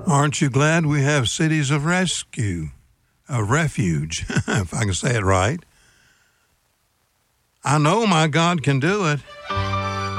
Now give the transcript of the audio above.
Aren't you glad we have cities of rescue, of refuge, if I can say it right? I know my God can do it.